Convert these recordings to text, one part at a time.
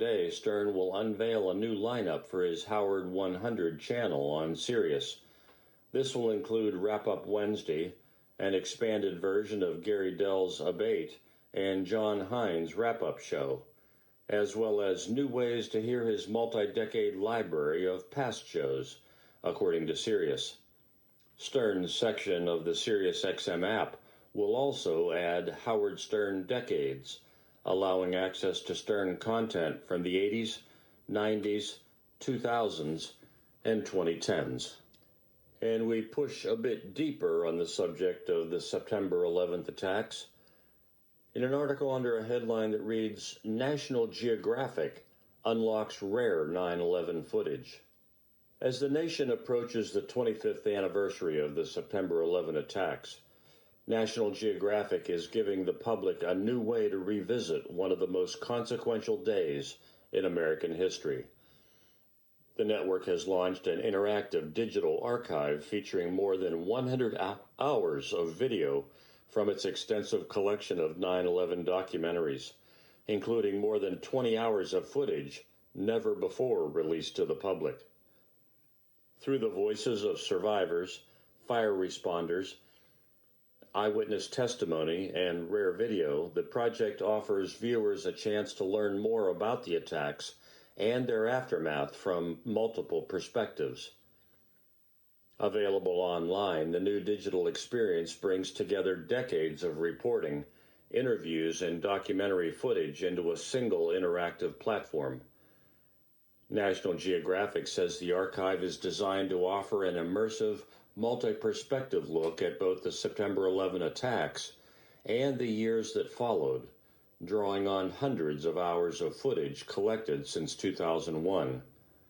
today, Stern will unveil a new lineup for his Howard 100 channel on Sirius. This will include Wrap-Up Wednesday, an expanded version of Gary Dell's Abate, and John Hines' Wrap-Up Show, as well as new ways to hear his multi-decade library of past shows, according to Sirius. Stern's section of the SiriusXM app will also add Howard Stern Decades, allowing access to Stern content from the 80s, 90s, 2000s, and 2010s. And we push a bit deeper on the subject of the September 11th attacks in an article under a headline that reads, National Geographic unlocks rare 9/11 footage. As the nation approaches the 25th anniversary of the September 11 attacks, National Geographic is giving the public a new way to revisit one of the most consequential days in American history. The network has launched an interactive digital archive featuring more than 100 hours of video from its extensive collection of 9/11 documentaries, including more than 20 hours of footage never before released to the public. Through the voices of survivors, fire responders, eyewitness testimony, and rare video, the project offers viewers a chance to learn more about the attacks and their aftermath from multiple perspectives. Available online, the new digital experience brings together decades of reporting, interviews, and documentary footage into a single interactive platform. National Geographic says the archive is designed to offer an immersive, multi-perspective look at both the September 11 attacks and the years that followed, drawing on hundreds of hours of footage collected since 2001.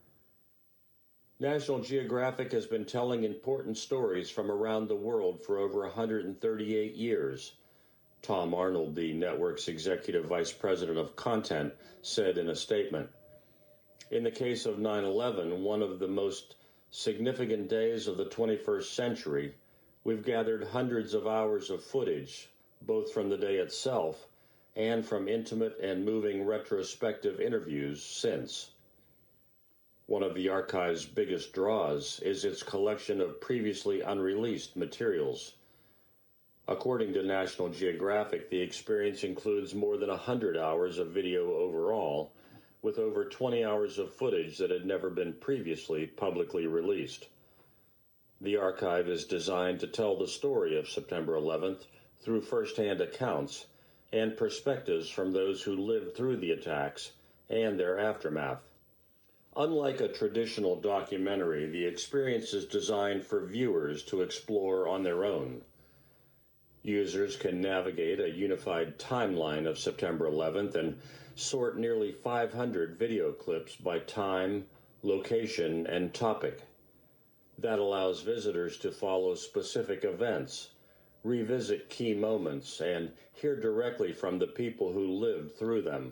National Geographic has been telling important stories from around the world for over 138 years, Tom Arnold, the network's executive vice president of content, said in a statement. In the case of 9/11, one of the most significant days of the 21st century, we've gathered hundreds of hours of footage, both from the day itself and from intimate and moving retrospective interviews since. One of the archive's biggest draws is its collection of previously unreleased materials. According to National Geographic, the experience includes more than 100 hours of video overall, with over 20 hours of footage that had never been previously publicly released. The archive is designed to tell the story of September 11th through first-hand accounts and perspectives from those who lived through the attacks and their aftermath. Unlike a traditional documentary, the experience is designed for viewers to explore on their own. Users can navigate a unified timeline of September 11th and sort nearly 500 video clips by time, location, and topic. That allows visitors to follow specific events, revisit key moments, and hear directly from the people who lived through them.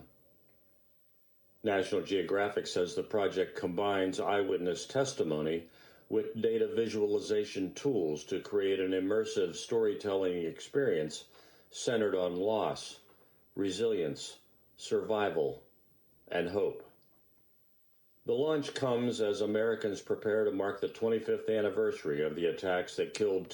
National Geographic says the project combines eyewitness testimony with data visualization tools to create an immersive storytelling experience centered on loss, resilience, survival, and hope. The launch comes as Americans prepare to mark the 25th anniversary of the attacks that killed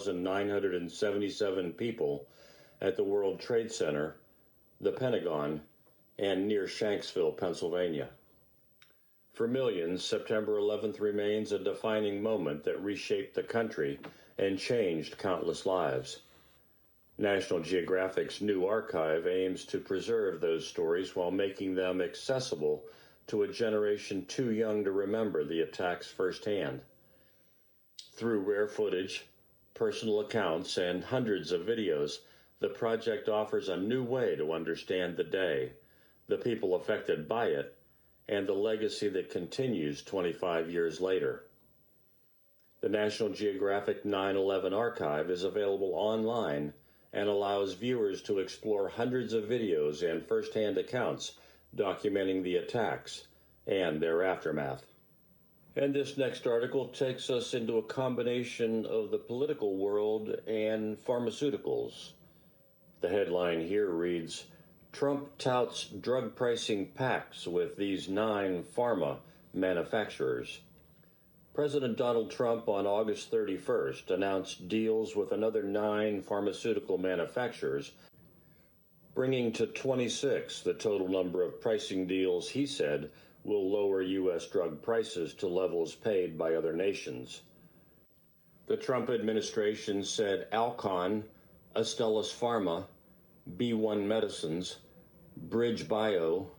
2,977 people at the World Trade Center, the Pentagon, and near Shanksville, Pennsylvania. For millions, September 11th remains a defining moment that reshaped the country and changed countless lives. National Geographic's new archive aims to preserve those stories while making them accessible to a generation too young to remember the attacks firsthand. Through rare footage, personal accounts, and hundreds of videos, the project offers a new way to understand the day, the people affected by it, and the legacy that continues 25 years later. The National Geographic 9/11 archive is available online and allows viewers to explore hundreds of videos and first-hand accounts documenting the attacks and their aftermath. And this next article takes us into a combination of the political world and pharmaceuticals. The headline here reads, Trump touts drug pricing pacts with these 9 pharma manufacturers. President Donald Trump on August 31st announced deals with another 9 pharmaceutical manufacturers, bringing to 26 the total number of pricing deals he said will lower U.S. drug prices to levels paid by other nations. The Trump administration said Alcon, Astellas Pharma, B1 Medicines, BridgeBio,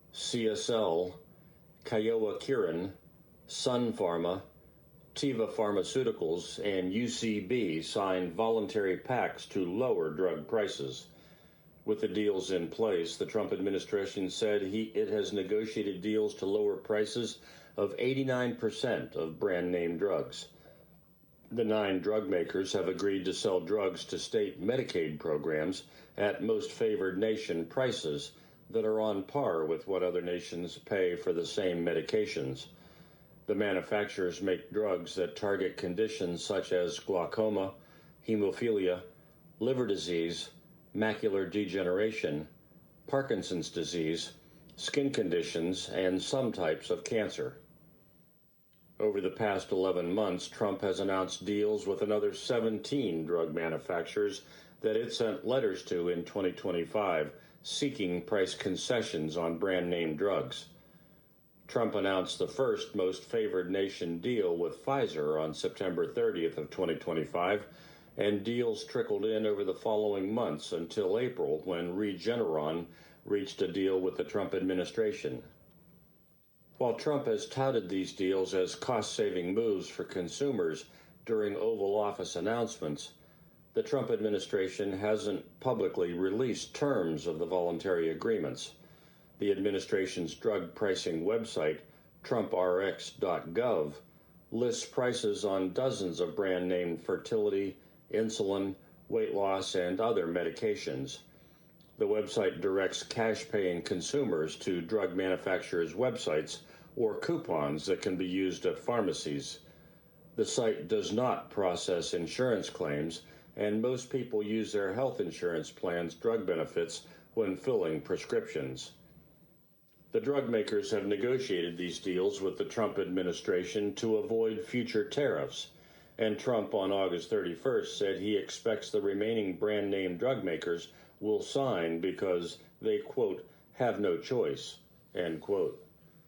CSL, Kyowa Kirin, Sun Pharma, Teva Pharmaceuticals, and UCB signed voluntary pacts to lower drug prices. With the deals in place, the Trump administration said it has negotiated deals to lower prices of 89% of brand name drugs. The 9 drug makers have agreed to sell drugs to state Medicaid programs at most favored nation prices that are on par with what other nations pay for the same medications. The manufacturers make drugs that target conditions such as glaucoma, hemophilia, liver disease, macular degeneration, Parkinson's disease, skin conditions, and some types of cancer. Over the past 11 months, Trump has announced deals with another 17 drug manufacturers that it sent letters to in 2025 seeking price concessions on brand name drugs. Trump announced the first most favored nation deal with Pfizer on September 30th of 2025, and deals trickled in over the following months until April when Regeneron reached a deal with the Trump administration. While Trump has touted these deals as cost-saving moves for consumers during Oval Office announcements, the Trump administration hasn't publicly released terms of the voluntary agreements. The administration's drug pricing website, TrumpRx.gov, lists prices on dozens of brand-name fertility, insulin, weight loss, and other medications. The website directs cash-paying consumers to drug manufacturers' websites or coupons that can be used at pharmacies. The site does not process insurance claims, and most people use their health insurance plan's drug benefits when filling prescriptions. The drug makers have negotiated these deals with the Trump administration to avoid future tariffs, and Trump on August 31st said he expects the remaining brand-name drug makers will sign because they, quote, have no choice, end quote.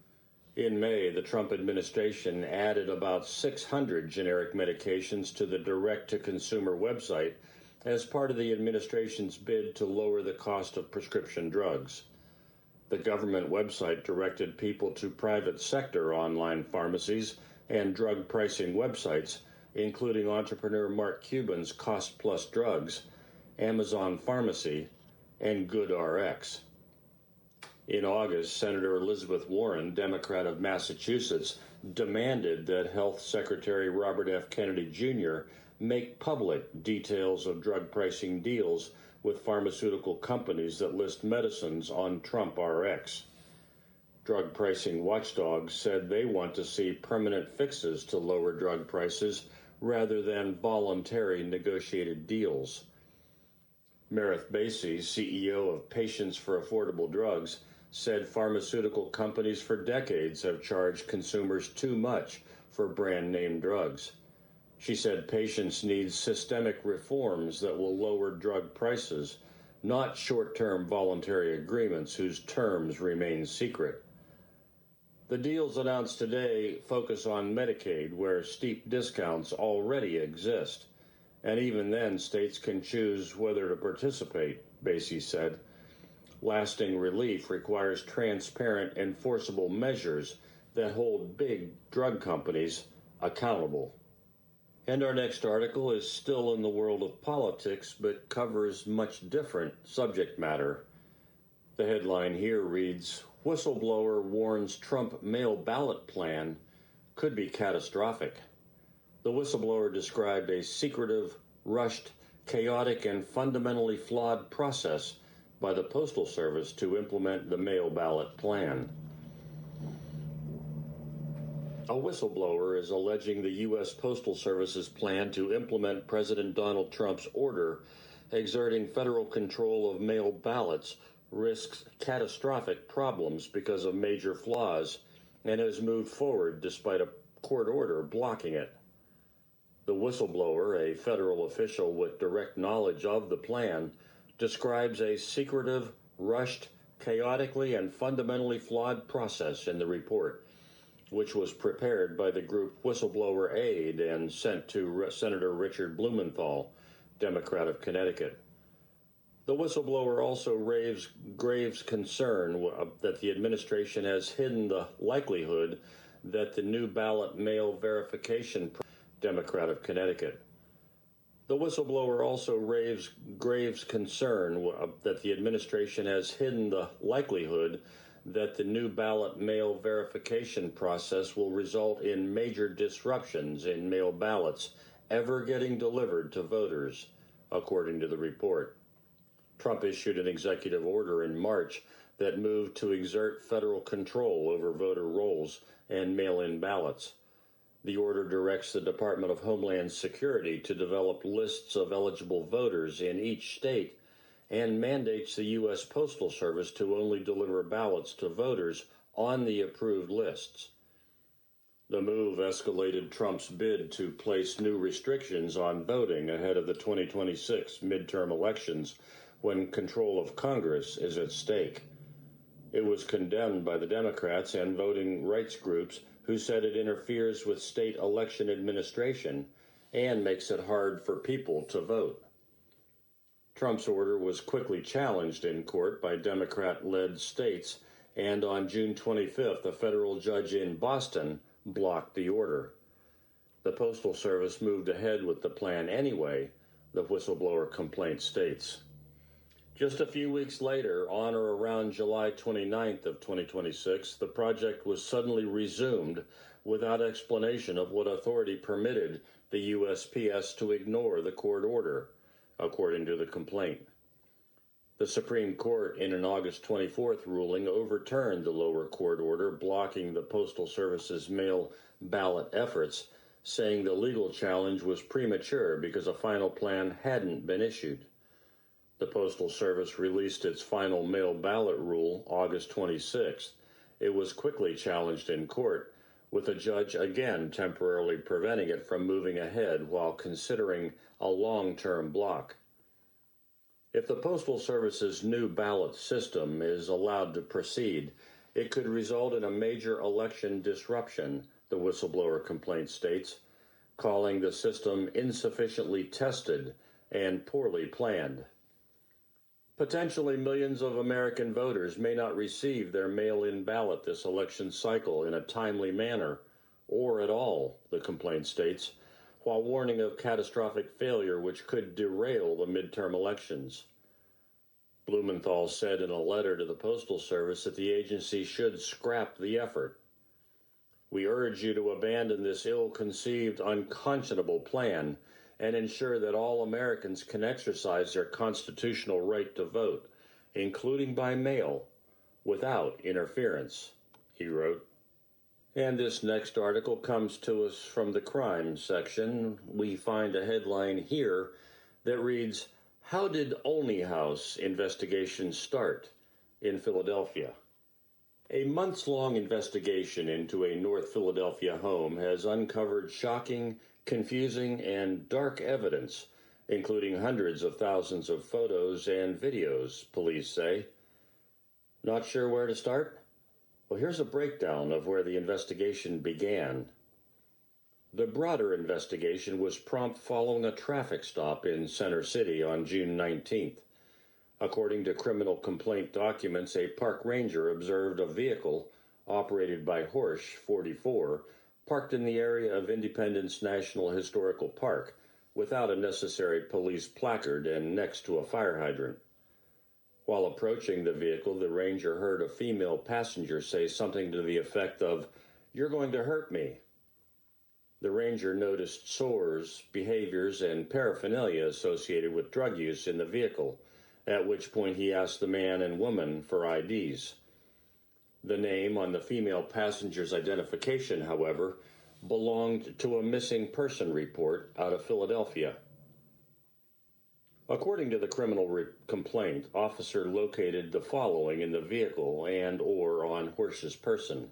In May, the Trump administration added about 600 generic medications to the direct-to-consumer website as part of the administration's bid to lower the cost of prescription drugs. The government website directed people to private sector online pharmacies and drug pricing websites, including entrepreneur Mark Cuban's Cost Plus Drugs, Amazon Pharmacy, and GoodRx. In August, Senator Elizabeth Warren, Democrat of Massachusetts, demanded that Health Secretary Robert F. Kennedy Jr. make public details of drug pricing deals with pharmaceutical companies that list medicines on TrumpRx. Drug pricing watchdogs said they want to see permanent fixes to lower drug prices rather than voluntary negotiated deals. Meredith Basey, CEO of Patients for Affordable Drugs, said pharmaceutical companies for decades have charged consumers too much for brand-name drugs. She said patients need systemic reforms that will lower drug prices, not short-term voluntary agreements whose terms remain secret. The deals announced today focus on Medicaid, where steep discounts already exist, and even then states can choose whether to participate, Basey said. Lasting relief requires transparent, enforceable measures that hold big drug companies accountable. And our next article is still in the world of politics, but covers much different subject matter. The headline here reads, Whistleblower warns Trump mail ballot plan could be catastrophic. The whistleblower described a secretive, rushed, chaotic, and fundamentally flawed process by the Postal Service to implement the mail ballot plan. A whistleblower is alleging the U.S. Postal Service's plan to implement President Donald Trump's order exerting federal control of mail ballots risks catastrophic problems because of major flaws and has moved forward despite a court order blocking it. The whistleblower, a federal official with direct knowledge of the plan, describes a secretive, rushed, chaotically and fundamentally flawed process in the report, which was prepared by the group Whistleblower Aid and sent to Senator Richard Blumenthal, Democrat of Connecticut. The whistleblower also raised grave concern that the administration has hidden the likelihood that the new ballot mail verification, Democrat of Connecticut. The whistleblower also raised grave concern that the administration has hidden the likelihood that the new ballot mail verification process will result in major disruptions in mail ballots ever getting delivered to voters, according to the report. Trump issued an executive order in March that moved to exert federal control over voter rolls and mail-in ballots. The order directs the Department of Homeland Security to develop lists of eligible voters in each state and mandates the U.S. Postal Service to only deliver ballots to voters on the approved lists. The move escalated Trump's bid to place new restrictions on voting ahead of the 2026 midterm elections when control of Congress is at stake. It was condemned by the Democrats and voting rights groups who said it interferes with state election administration and makes it hard for people to vote. Trump's order was quickly challenged in court by Democrat-led states, and on June 25th, a federal judge in Boston blocked the order. The Postal Service moved ahead with the plan anyway, the whistleblower complaint states. Just a few weeks later, on or around July 29th of 2026, the project was suddenly resumed without explanation of what authority permitted the USPS to ignore the court order, according to the complaint. The Supreme Court, in an August 24th ruling, overturned the lower court order blocking the Postal Service's mail ballot efforts, saying the legal challenge was premature because a final plan hadn't been issued. The Postal Service released its final mail ballot rule August 26th. It was quickly challenged in court, with a judge again temporarily preventing it from moving ahead while considering a long-term block. If the Postal Service's new ballot system is allowed to proceed, it could result in a major election disruption, the whistleblower complaint states, calling the system insufficiently tested and poorly planned. Potentially millions of American voters may not receive their mail-in ballot this election cycle in a timely manner, or at all, the complaint states, while warning of catastrophic failure which could derail the midterm elections. Blumenthal said in a letter to the Postal Service that the agency should scrap the effort. We urge you to abandon this ill-conceived, unconscionable plan and ensure that all Americans can exercise their constitutional right to vote, including by mail, without interference, he wrote. And this next article comes to us from the crime section. We find a headline here that reads, "How did Olney House investigation start in Philadelphia?" A months-long investigation into a North Philadelphia home has uncovered shocking, confusing, and dark evidence, including hundreds of thousands of photos and videos, police say. Not sure where to start? Well, here's a breakdown of where the investigation began. The broader investigation was prompt following a traffic stop in Center City on June 19th. According to criminal complaint documents, a park ranger observed a vehicle operated by Horsch, 44, parked in the area of Independence National Historical Park without a necessary police placard and next to a fire hydrant. While approaching the vehicle, the ranger heard a female passenger say something to the effect of, "You're going to hurt me." The ranger noticed sores, behaviors, and paraphernalia associated with drug use in the vehicle, at which point he asked the man and woman for IDs. The name on the female passenger's identification, however, belonged to a missing person report out of Philadelphia. According to the criminal complaint, officer located the following in the vehicle and or on Horsch's person: